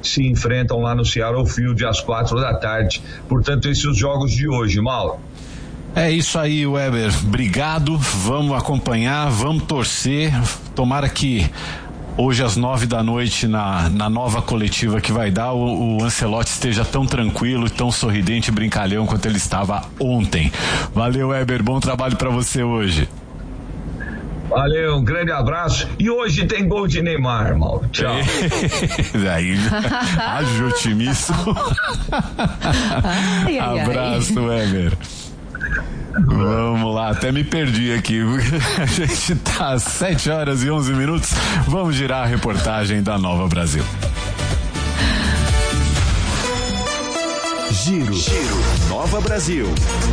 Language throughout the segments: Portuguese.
se enfrentam lá no Seattle Field às 4 da tarde. Portanto, esses os jogos de hoje, Mauro. É isso aí, Weber. Obrigado. Vamos acompanhar, vamos torcer. Tomara que hoje às 9 da noite, na nova coletiva que vai dar, o Ancelotti esteja tão tranquilo, tão sorridente e brincalhão quanto ele estava ontem. Valeu, Weber. Bom trabalho para você hoje. Valeu, um grande abraço. E hoje tem gol de Neymar, Mauro. Tchau. Aí, ajude-me. Abraço, Weber. Vamos lá, até me perdi aqui. A gente tá às 7h11. Vamos girar a reportagem da Nova Brasil. Giro Nova Brasil.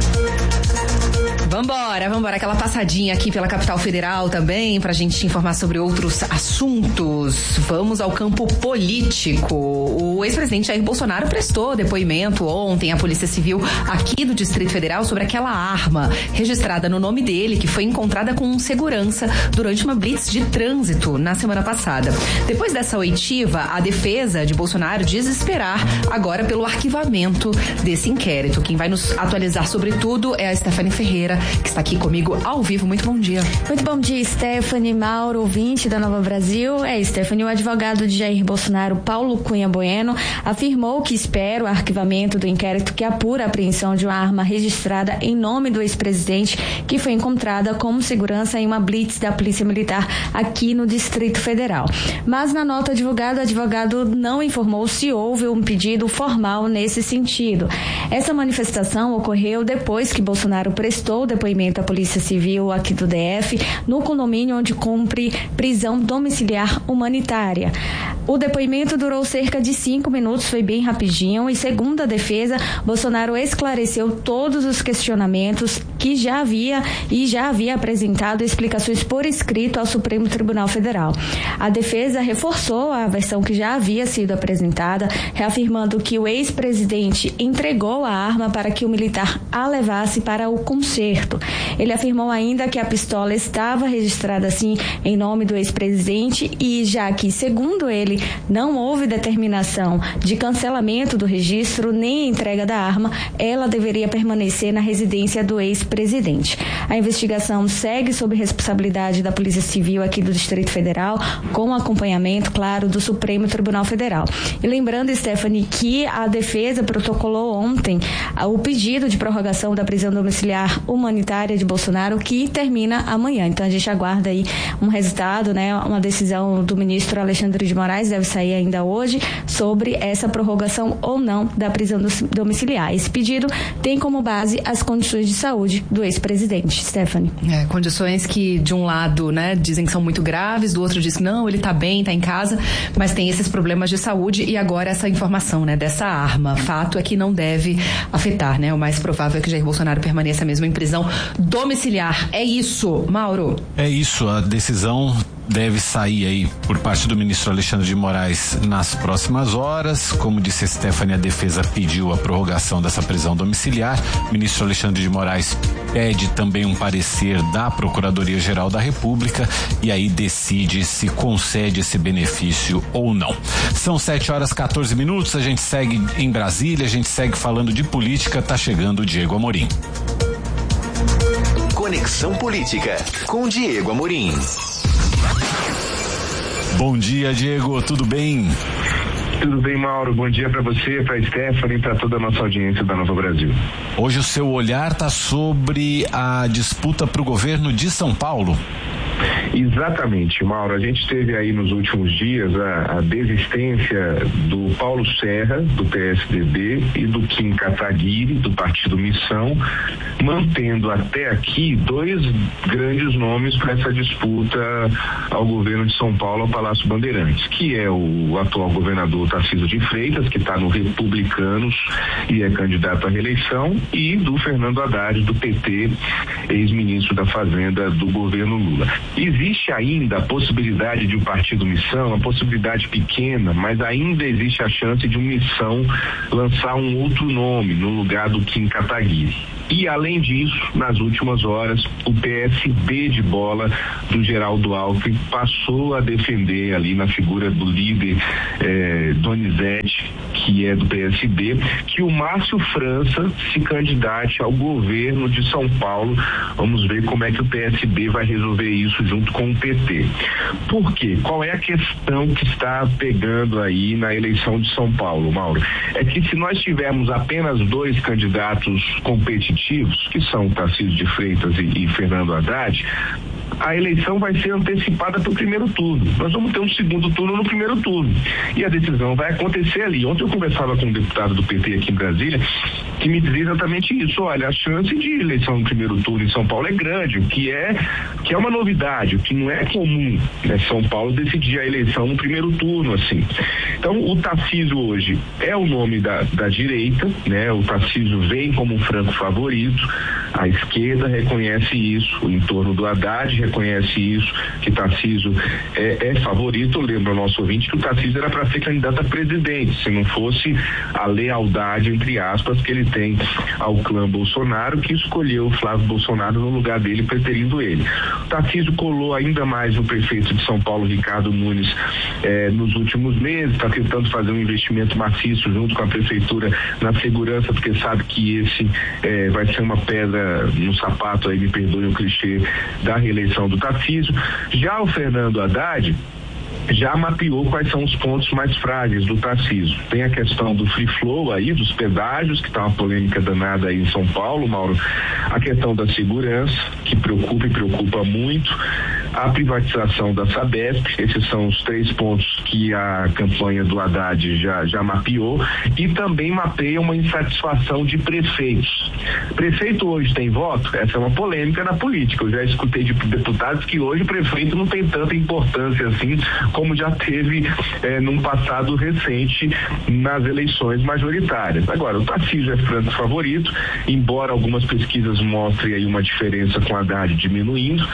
Vambora, aquela passadinha aqui pela capital federal também, pra gente te informar sobre outros assuntos. Vamos ao campo político. O ex-presidente Jair Bolsonaro prestou depoimento ontem à Polícia Civil aqui do Distrito Federal sobre aquela arma registrada no nome dele, que foi encontrada com segurança durante uma blitz de trânsito na semana passada. Depois dessa oitiva, a defesa de Bolsonaro diz esperar agora pelo arquivamento desse inquérito. Quem vai nos atualizar sobre tudo é a Stephanie Ferreira, que está aqui comigo ao vivo. Muito bom dia. Muito bom dia, Stephanie, Mauro, ouvinte da Nova Brasil. Stephanie, o advogado de Jair Bolsonaro, Paulo Cunha Bueno, afirmou que espera o arquivamento do inquérito que apura a apreensão de uma arma registrada em nome do ex-presidente, que foi encontrada como segurança em uma blitz da Polícia Militar aqui no Distrito Federal. Mas na nota divulgada, o advogado não informou se houve um pedido formal nesse sentido. Essa manifestação ocorreu depois que Bolsonaro prestou depoimento à Polícia Civil aqui do DF, no condomínio onde cumpre prisão domiciliar humanitária. O depoimento durou cerca de 5 minutos, foi bem rapidinho, e segundo a defesa, Bolsonaro esclareceu todos os questionamentos que já havia apresentado explicações por escrito ao Supremo Tribunal Federal. A defesa reforçou a versão que já havia sido apresentada, reafirmando que o ex-presidente entregou a arma para que o militar a levasse para o concerto. Ele afirmou ainda que a pistola estava registrada assim em nome do ex-presidente e, já que, segundo ele, não houve determinação de cancelamento do registro nem entrega da arma, ela deveria permanecer na residência do ex-presidente. A investigação segue sob responsabilidade da Polícia Civil aqui do Distrito Federal, com acompanhamento, claro, do Supremo Tribunal Federal. E lembrando, Stephanie, que a defesa protocolou ontem o pedido de prorrogação da prisão domiciliar humanitária de Bolsonaro, que termina amanhã. Então a gente aguarda aí um resultado, né? Uma decisão do ministro Alexandre de Moraes, deve sair ainda hoje, sobre essa prorrogação ou não da prisão domiciliar. Esse pedido tem como base as condições de saúde do ex-presidente. Stephanie. Condições que, de um lado, né, dizem que são muito graves, do outro diz que não, ele tá bem, tá em casa, mas tem esses problemas de saúde e agora essa informação, né, dessa arma. Fato é que não deve afetar, né? O mais provável é que Jair Bolsonaro permaneça mesmo em prisão domiciliar. É isso, Mauro? É isso, a decisão deve sair aí por parte do ministro Alexandre de Moraes nas próximas horas. Como disse a Stephanie, a defesa pediu a prorrogação dessa prisão domiciliar. O ministro Alexandre de Moraes pede também um parecer da Procuradoria-Geral da República e aí decide se concede esse benefício ou não. São 7h14, a gente segue em Brasília, a gente segue falando de política, tá chegando o Diego Amorim. Conexão Política com Diego Amorim. Bom dia, Diego, tudo bem? Tudo bem, Mauro? Bom dia para você, para Stephanie e para toda a nossa audiência da Nova Brasil. Hoje o seu olhar está sobre a disputa para o governo de São Paulo. Exatamente, Mauro. A gente teve aí nos últimos dias a desistência do Paulo Serra, do PSDB, e do Kim Kataguiri, do Partido Missão, mantendo até aqui dois grandes nomes para essa disputa ao governo de São Paulo, ao Palácio Bandeirantes, que é o atual governador Tarcísio de Freitas, que está no Republicanos e é candidato à reeleição, e do Fernando Haddad, do PT, ex-ministro da Fazenda do governo Lula. Existe existe ainda a possibilidade de um partido Missão, uma possibilidade pequena, mas ainda existe a chance de um Missão lançar um outro nome no lugar do Kim Kataguiri. E, além disso, nas últimas horas, o PSB de bola do Geraldo Alckmin passou a defender ali na figura do líder Donizete, que é do PSB, que o Márcio França se candidate ao governo de São Paulo. Vamos ver como é que o PSB vai resolver isso junto com o PT. Por quê? Qual é a questão que está pegando aí na eleição de São Paulo, Mauro? É que se nós tivermos apenas 2 candidatos competitivos, que são Tarcísio de Freitas e Fernando Haddad, a eleição vai ser antecipada para o primeiro turno. Nós vamos ter um segundo turno no primeiro turno. E a decisão vai acontecer ali. Ontem eu conversava com um deputado do PT aqui em Brasília, que me dizia exatamente isso. Olha, a chance de eleição no primeiro turno em São Paulo é grande, o que é uma novidade, o que não é comum, né? São Paulo decidir a eleição no primeiro turno, assim. Então, o Tarcísio hoje é o nome da direita, né? O Tarcísio vem como um franco favorito, a esquerda reconhece isso, o entorno do Haddad reconhece isso, que Tarcísio é favorito. Eu lembro ao nosso ouvinte que o Tarcísio era para ser candidato a presidente, se não fosse a lealdade, entre aspas, que ele tem ao clã Bolsonaro, que escolheu o Flávio Bolsonaro no lugar dele, preferindo ele. O Tarcísio colou ainda mais no prefeito de São Paulo, Ricardo Nunes, nos últimos meses, está tentando fazer um investimento maciço junto com a prefeitura na segurança, porque sabe que esse vai ser uma pedra no sapato, aí me perdoe o clichê, da reeleição do Tarcísio. Já o Fernando Haddad já mapeou quais são os pontos mais frágeis do Tarcísio. Tem a questão do free flow aí, dos pedágios, que está uma polêmica danada aí em São Paulo, Mauro. A questão da segurança, que preocupa e preocupa muito. A privatização da Sabesp, esses são os 3 pontos que a campanha do Haddad já mapeou, e também mapeia uma insatisfação de prefeitos. Prefeito hoje tem voto? Essa é uma polêmica na política. Eu já escutei de deputados que hoje o prefeito não tem tanta importância assim como já teve num passado recente nas eleições majoritárias. Agora, o Tarcísio é franco favorito, embora algumas pesquisas mostrem aí uma diferença com o Haddad diminuindo,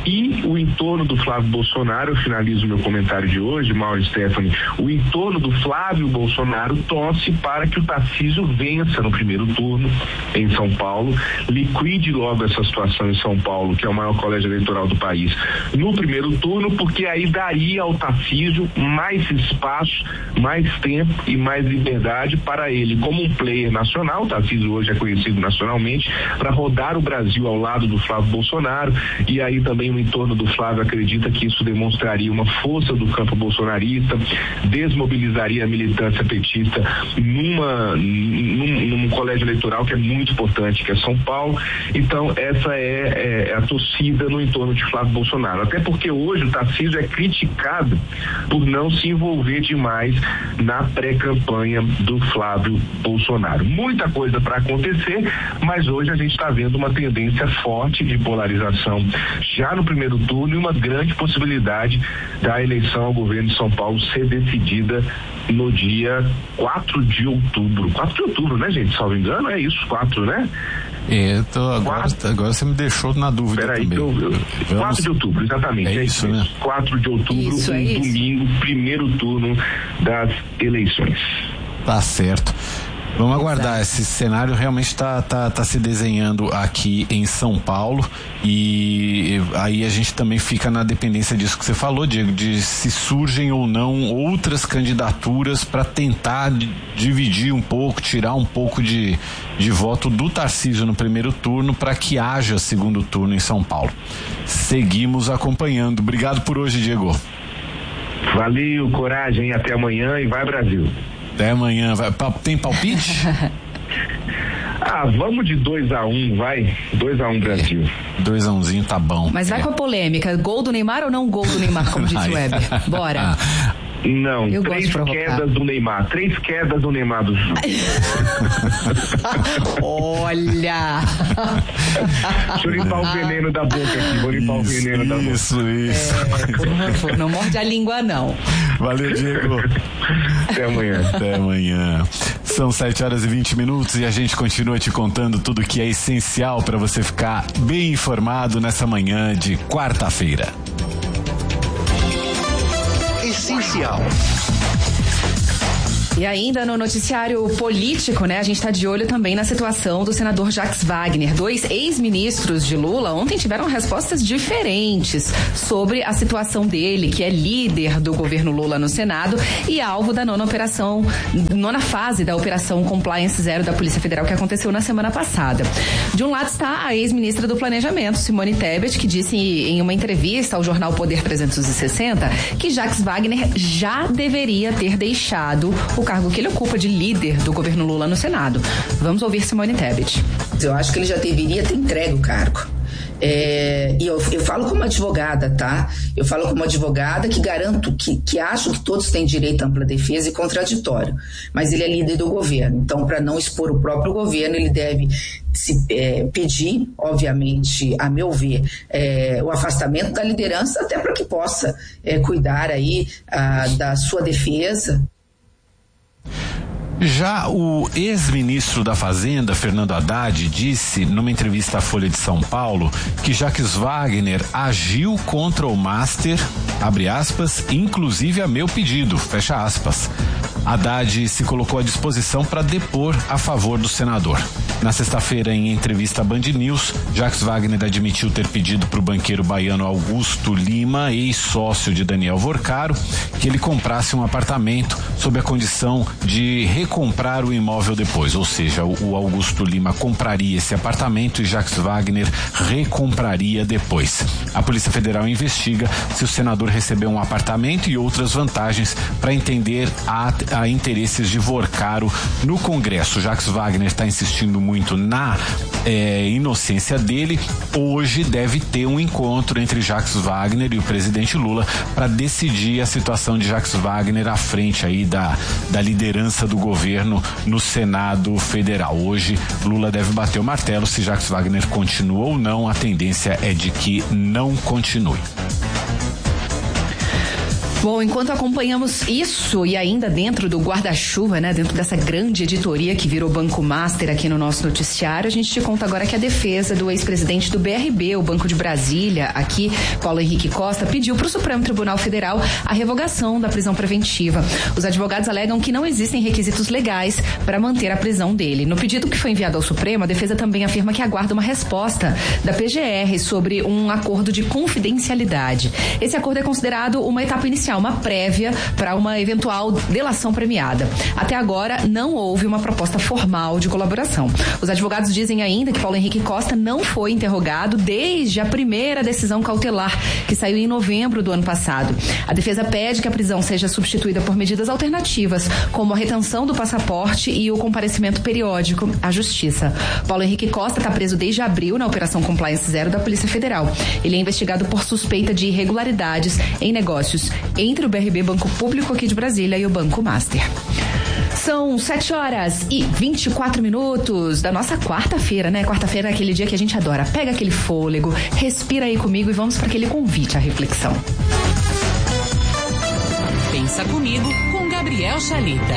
e o entorno do Flávio Bolsonaro, eu finalizo meu comentário de hoje, Mauro e Stephanie, o entorno do Flávio Bolsonaro torce para que o Tarcísio vença no primeiro turno em São Paulo, liquide logo essa situação em São Paulo, que é o maior colégio eleitoral do país, no primeiro turno, porque aí daria ao Tarcísio mais espaço, mais tempo e mais liberdade para ele, como um player nacional. O Tarcísio hoje é conhecido nacionalmente, para rodar o Brasil ao lado do Flávio Bolsonaro, e aí também no entorno do Flávio acredita que isso demonstraria uma força do campo bolsonarista, desmobilizaria a militância petista num colégio eleitoral que é muito importante, que é São Paulo. Então essa é a torcida no entorno de Flávio Bolsonaro, até porque hoje o Tarcísio é criticado por não se envolver demais na pré-campanha do Flávio Bolsonaro. Muita coisa para acontecer, mas hoje a gente está vendo uma tendência forte de polarização já no primeiro turno, e uma grande possibilidade da eleição ao governo de São Paulo ser decidida no dia 4 de outubro. 4 de outubro, né, gente? Salvo engano, é isso, 4, né? Agora você me deixou na dúvida. Peraí, também. 4 de outubro, exatamente. É isso, né? 4 de outubro, domingo, primeiro turno das eleições. Tá certo. Vamos aguardar, esse cenário realmente está se desenhando aqui em São Paulo, e aí a gente também fica na dependência disso que você falou, Diego, de se surgem ou não outras candidaturas para tentar dividir um pouco, tirar um pouco de voto do Tarcísio no primeiro turno, para que haja segundo turno em São Paulo. Seguimos acompanhando. Obrigado por hoje, Diego. Valeu, coragem, até amanhã, e vai Brasil. Até amanhã. Tem palpite? Vamos de 2-1, vai. 2-1 Brasil. 2-1zinho tá bom. Mas vai com a polêmica. Gol do Neymar ou não gol do Neymar, como disse o Weber? Bora. Não, eu 3 quedas do Neymar. 3 quedas do Neymar do jogo. Olha! Deixa eu limpar o veneno da boca aqui. Vou limpar o veneno da boca. Isso. Por favor, não morde a língua, não. Valeu, Diego. Até amanhã. Até amanhã. São 7h20 e a gente continua te contando tudo que é essencial para você ficar bem informado nessa manhã de quarta-feira. Policial. E ainda no noticiário político, né, a gente está de olho também na situação do senador Jacques Wagner. 2 ex-ministros de Lula ontem tiveram respostas diferentes sobre a situação dele, que é líder do governo Lula no Senado e alvo da nona fase da Operação Compliance Zero da Polícia Federal, que aconteceu na semana passada. De um lado está a ex-ministra do Planejamento, Simone Tebet, que disse em uma entrevista ao jornal Poder 360 que Jacques Wagner já deveria ter deixado o cargo que ele ocupa de líder do governo Lula no Senado. Vamos ouvir Simone Tebet. Eu acho que ele já deveria ter entregue o cargo. E eu falo como advogada, tá? Eu falo como advogada que garanto, que acho que todos têm direito à ampla defesa e contraditório, mas ele é líder do governo, então para não expor o próprio governo ele deve pedir, obviamente, a meu ver, o afastamento da liderança, até para que possa cuidar aí da sua defesa. Já o ex-ministro da Fazenda, Fernando Haddad, disse numa entrevista à Folha de São Paulo que Jacques Wagner agiu contra o Master, abre aspas, inclusive a meu pedido, fecha aspas. Haddad se colocou à disposição para depor a favor do senador. Na sexta-feira, em entrevista à Band News, Jacques Wagner admitiu ter pedido para o banqueiro baiano Augusto Lima, ex-sócio de Daniel Vorcaro, que ele comprasse um apartamento sob a condição de recomprar o imóvel depois, ou seja, o Augusto Lima compraria esse apartamento e Jacques Wagner recompraria depois. A Polícia Federal investiga se o senador recebeu um apartamento e outras vantagens para entender a interesses de Vorcaro no Congresso. Jacques Wagner está insistindo muito na inocência dele. Hoje deve ter um encontro entre Jacques Wagner e o presidente Lula para decidir a situação de Jacques Wagner à frente aí da liderança do governo no Senado Federal. Hoje Lula deve bater o martelo se Jacques Wagner continua ou não. A tendência é de que não continue. Bom, enquanto acompanhamos isso e ainda dentro do guarda-chuva, né, dentro dessa grande editoria que virou Banco Master aqui no nosso noticiário, a gente te conta agora que a defesa do ex-presidente do BRB, o Banco de Brasília, aqui, Paulo Henrique Costa, pediu para o Supremo Tribunal Federal a revogação da prisão preventiva. Os advogados alegam que não existem requisitos legais para manter a prisão dele. No pedido que foi enviado ao Supremo, a defesa também afirma que aguarda uma resposta da PGR sobre um acordo de confidencialidade. Esse acordo é considerado uma etapa inicial, uma prévia para uma eventual delação premiada. Até agora, não houve uma proposta formal de colaboração. Os advogados dizem ainda que Paulo Henrique Costa não foi interrogado desde a primeira decisão cautelar, que saiu em novembro do ano passado. A defesa pede que a prisão seja substituída por medidas alternativas, como a retenção do passaporte e o comparecimento periódico à Justiça. Paulo Henrique Costa está preso desde abril na Operação Compliance Zero da Polícia Federal. Ele é investigado por suspeita de irregularidades em negócios entre o BRB, Banco Público aqui de Brasília, e o Banco Master. São 7h24 da nossa quarta-feira, né? Quarta-feira é aquele dia que a gente adora. Pega aquele fôlego, respira aí comigo e vamos para aquele convite à reflexão. Pensa comigo com Gabriel Chalita.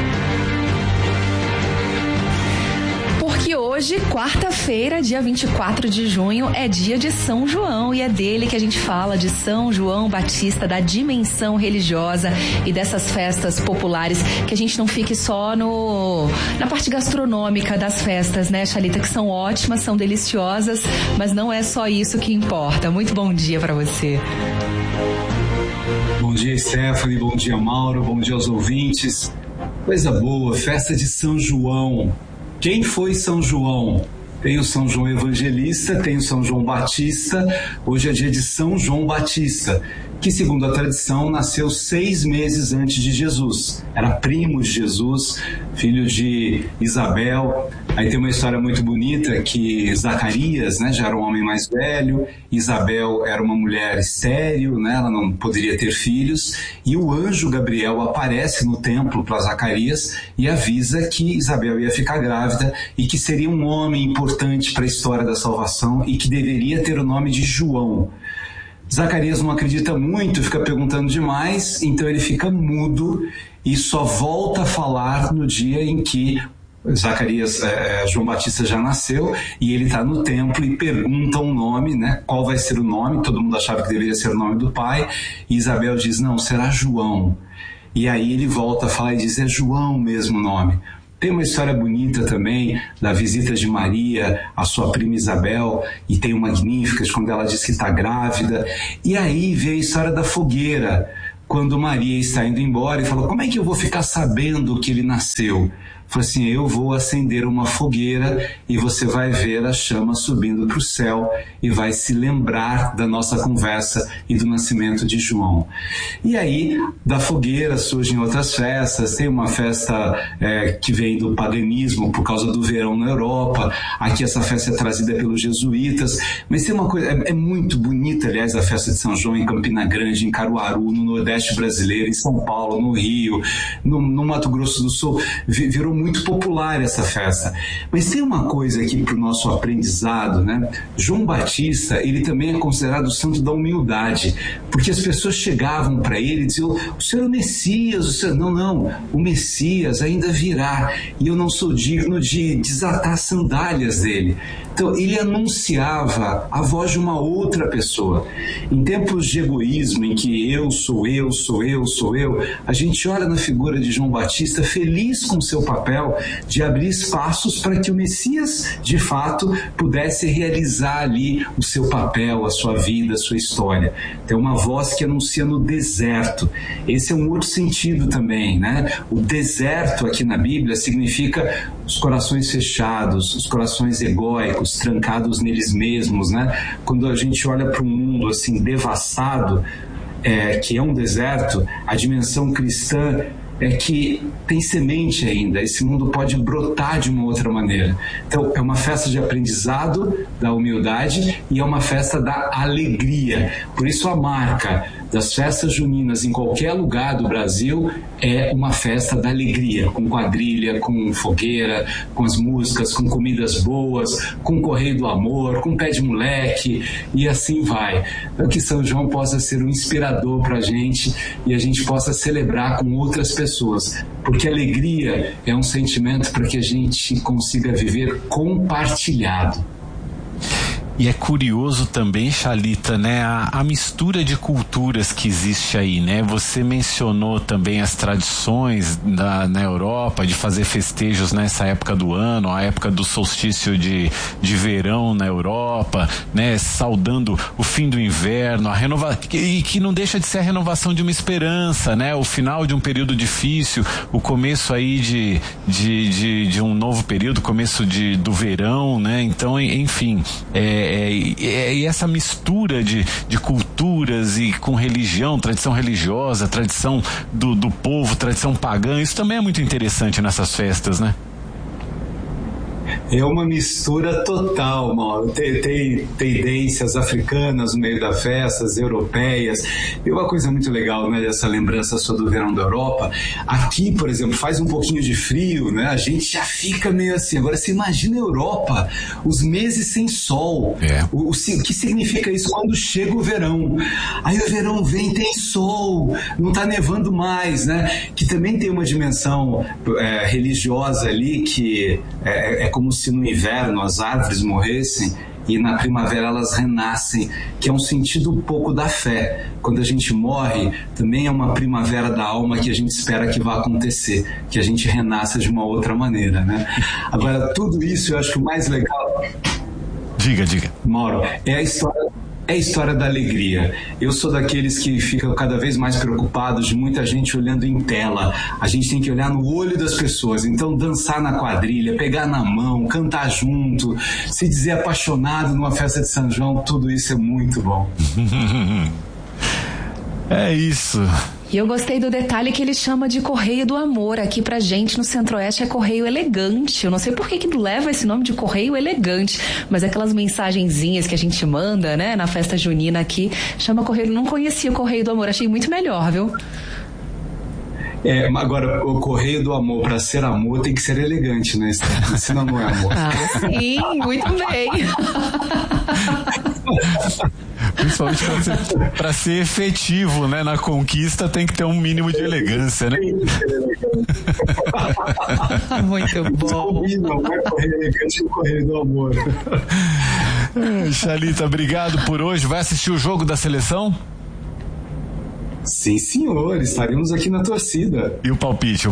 Porque hoje, quarta-feira, dia 24 de junho, é dia de São João e é dele que a gente fala, de São João Batista, da dimensão religiosa e dessas festas populares, que a gente não fique só na parte gastronômica das festas, né, Chalita, que são ótimas, são deliciosas, mas não é só isso que importa. Muito bom dia para você. Bom dia, Stephanie, bom dia, Mauro, bom dia aos ouvintes. Coisa boa, festa de São João. Quem foi São João? Tem o São João Evangelista, tem o São João Batista. Hoje é dia de São João Batista, que, segundo a tradição, nasceu 6 meses antes de Jesus. Era primo de Jesus, filho de Isabel. Aí tem uma história muito bonita que Zacarias, né, já era um homem mais velho, Isabel era uma mulher estéril, né, ela não poderia ter filhos, e o anjo Gabriel aparece no templo para Zacarias e avisa que Isabel ia ficar grávida e que seria um homem importante para a história da salvação e que deveria ter o nome de João. Zacarias não acredita muito, fica perguntando demais, então ele fica mudo e só volta a falar no dia em que João Batista já nasceu e ele está no templo e pergunta um nome, né? Qual vai ser o nome? Todo mundo achava que deveria ser o nome do pai e Isabel diz, não, será João. e aí ele volta a falar e diz, é João mesmo o nome. Tem uma história bonita também da visita de Maria à sua prima Isabel, e tem o Magníficas, quando ela diz que está grávida. E aí vem a história da fogueira, quando Maria está indo embora e fala, como é que eu vou ficar sabendo que ele nasceu? Fala assim, eu vou acender uma fogueira e você vai ver a chama subindo para o céu e vai se lembrar da nossa conversa e do nascimento de João. E aí, da fogueira surgem outras festas, tem uma festa que vem do paganismo por causa do verão na Europa, aqui essa festa é trazida pelos jesuítas, mas tem uma coisa, é muito bonita, aliás, a festa de São João em Campina Grande, em Caruaru, no Nordeste brasileiro, em São Paulo, no Rio, no Mato Grosso do Sul, virou muito popular essa festa. Mas tem uma coisa aqui para o nosso aprendizado, né? João Batista, ele também é considerado o santo da humildade, porque as pessoas chegavam para ele e diziam, o senhor é o Messias, o senhor... Não, o Messias ainda virá, e eu não sou digno de desatar as sandálias dele. Então, ele anunciava a voz de uma outra pessoa. Em tempos de egoísmo, em que eu sou eu, a gente olha na figura de João Batista feliz com seu papel de abrir espaços para que o Messias, de fato, pudesse realizar ali o seu papel, a sua vida, a sua história. Tem uma voz que anuncia no deserto. Esse é um outro sentido também, né? O deserto aqui na Bíblia significa os corações fechados, os corações egóicos, trancados neles mesmos, né? Quando a gente olha para um mundo assim devastado, que é um deserto, a dimensão cristã é que tem semente ainda, esse mundo pode brotar de uma outra maneira. Então, é uma festa de aprendizado da humildade e é uma festa da alegria. Por isso a marca das festas juninas em qualquer lugar do Brasil é uma festa da alegria, com quadrilha, com fogueira, com as músicas, com comidas boas, com correio do amor, com pé de moleque, e assim vai. Então, que São João possa ser um inspirador para a gente e a gente possa celebrar com outras pessoas, porque alegria é um sentimento para que a gente consiga viver compartilhado. E é curioso também, Chalita, né, a mistura de culturas que existe aí, né? Você mencionou também as tradições na Europa de fazer festejos nessa época do ano, a época do solstício de verão na Europa, né? Saudando o fim do inverno, e que não deixa de ser a renovação de uma esperança, né? O final de um período difícil, o começo aí de um novo período, começo do verão, né? Então, enfim, e essa mistura de culturas e com religião, tradição religiosa, tradição do povo, tradição pagã, isso também é muito interessante nessas festas, né? É uma mistura total, Mauro. Tem tendências africanas no meio das festas, europeias. E uma coisa muito legal, né, dessa lembrança sua do verão da Europa. Aqui, por exemplo, faz um pouquinho de frio, né? A gente já fica meio assim. Agora, você imagina a Europa, os meses sem sol. O que significa isso quando chega o verão? Aí o verão vem, tem sol, não está nevando mais, né? Que também tem uma dimensão religiosa ali, que é como se no inverno as árvores morressem e na primavera elas renascem, que é um sentido um pouco da fé. Quando a gente morre, também é uma primavera da alma que a gente espera que vá acontecer, que a gente renasça de uma outra maneira, né? Agora, tudo isso eu acho que o mais legal... Diga. Mauro, é a história da alegria. Eu sou daqueles que ficam cada vez mais preocupados de muita gente olhando em tela. A gente tem que olhar no olho das pessoas. Então, dançar na quadrilha, pegar na mão, cantar junto, se dizer apaixonado numa festa de São João, tudo isso é muito bom. É isso. E eu gostei do detalhe que ele chama de Correio do Amor. Aqui pra gente no Centro-Oeste é Correio Elegante. Eu não sei por que leva esse nome de Correio Elegante, mas aquelas mensagenzinhas que a gente manda, né, na festa junina aqui, chama Correio. Não conhecia o Correio do Amor, achei muito melhor, viu? Agora, o Correio do Amor, para ser amor, tem que ser elegante, né? Senão não é amor. Sim, muito bem. Principalmente para ser efetivo, né, na conquista, tem que ter um mínimo de elegância, né? Muito bom. Não é Correio Elegante, é o Correio do Amor. Chalita, obrigado por hoje. Vai assistir o jogo da seleção? Sim, senhor, estaremos aqui na torcida. E o palpite?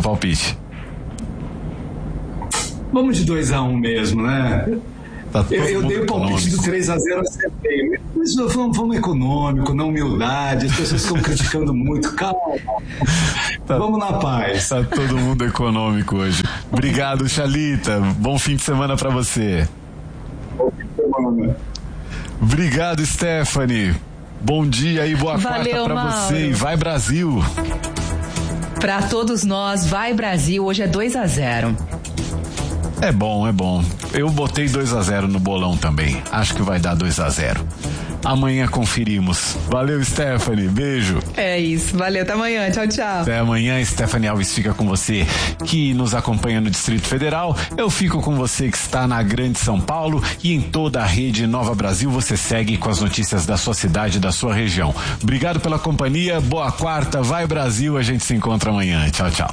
Vamos de 2-1 mesmo, né? Tá eu dei o palpite do 3-0, acertei. Mas vamos econômico, na humildade. As pessoas estão criticando muito. Calma. Vamos na paz. Tá todo mundo econômico hoje. Obrigado, Chalita. Bom fim de semana pra você. Bom fim de semana. Obrigado, Stephanie. Bom dia e boa quarta pra você. E vai, Brasil. Pra todos nós, vai, Brasil. Hoje é 2-0. É bom. Eu botei 2-0 no bolão também. Acho que vai dar 2-0. Amanhã conferimos. Valeu, Stephanie. Beijo. É isso. Valeu. Até amanhã. Tchau, tchau. Até amanhã. Stephanie Alves fica com você que nos acompanha no Distrito Federal. Eu fico com você que está na Grande São Paulo e em toda a rede Nova Brasil. Você segue com as notícias da sua cidade e da sua região. Obrigado pela companhia. Boa quarta. Vai, Brasil. A gente se encontra amanhã. Tchau, tchau.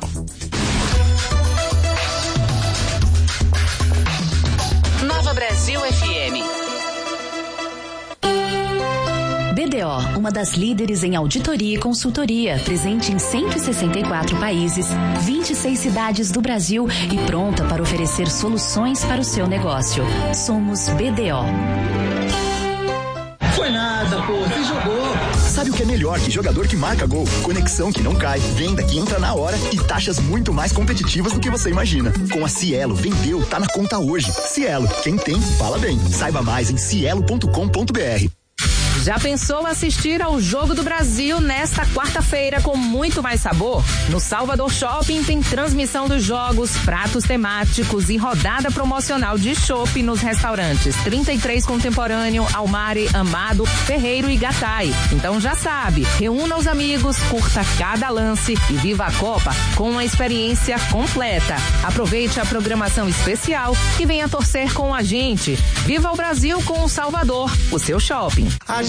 Nova Brasil FM. BDO, uma das líderes em auditoria e consultoria, presente em 164 países, 26 cidades do Brasil e pronta para oferecer soluções para o seu negócio. Somos BDO. Foi nada, pô, você jogou. Sabe o que é melhor que jogador que marca gol? Conexão que não cai, venda que entra na hora e taxas muito mais competitivas do que você imagina. Com a Cielo, vendeu, tá na conta hoje. Cielo, quem tem, fala bem. Saiba mais em cielo.com.br. Já pensou assistir ao Jogo do Brasil nesta quarta-feira com muito mais sabor? No Salvador Shopping tem transmissão dos jogos, pratos temáticos e rodada promocional de chopp nos restaurantes 33 Contemporâneo, Almare, Amado, Ferreiro e Gatai. Então já sabe, reúna os amigos, curta cada lance e viva a Copa com uma experiência completa. Aproveite a programação especial e venha torcer com a gente. Viva o Brasil com o Salvador, o seu shopping. A